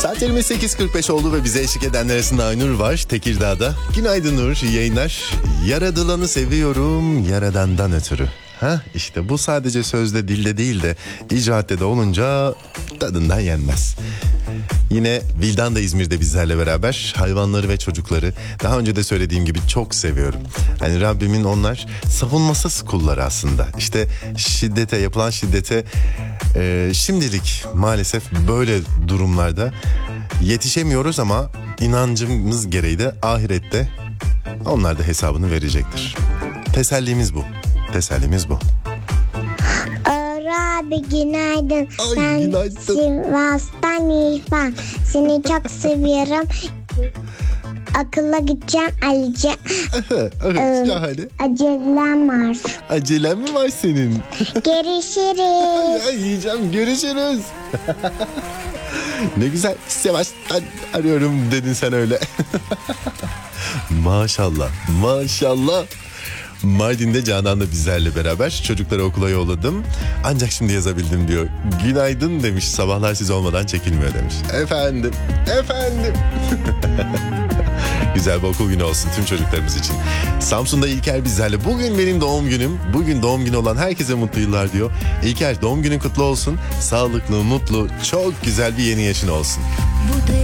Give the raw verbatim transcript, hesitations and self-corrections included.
Saatlerimiz sekiz kırk beş oldu ve bize eşlik edenler arasında Aynur var Tekirdağ'da. Günaydın Nur, iyi yayınlar. Yaradılanı seviyorum yaradandan ötürü. Ha işte bu sadece sözde, dilde değil de icraatte de olunca tadından yenmez. Yine Vildan da İzmir'de bizlerle beraber. Hayvanları ve çocukları daha önce de söylediğim gibi çok seviyorum. Hani Rabbimin onlar savunmasız kulları aslında. İşte şiddete, yapılan şiddete e, şimdilik maalesef böyle durumlarda yetişemiyoruz ama inancımız gereği de ahirette onlar da hesabını verecektir. Tesellimiz bu. Tesellimiz bu. Abi günaydın. Ay, ben günaydın. Sivas'tan İrfan. Seni çok seviyorum. Akılla gideceğim Alice. Evet, Ee, şahane. Acelem var. Acelen mi var senin? Görüşürüz. Ay, yiyeceğim, görüşürüz. Ne güzel, Sivas'tan arıyorum dedin sen öyle. Maşallah, maşallah. Mardin'de Canan da bizlerle beraber. Çocukları okula yolladım. Ancak şimdi yazabildim diyor. Günaydın demiş. Sabahlar siz olmadan çekilmiyor demiş. Efendim, efendim. Güzel bir okul günü olsun tüm çocuklarımız için. Samsun'da İlker bizlerle. Bugün benim doğum günüm. Bugün doğum günü olan herkese mutlu yıllar diyor. İlker, doğum günün kutlu olsun. Sağlıklı, mutlu, çok güzel bir yeni yaşın olsun.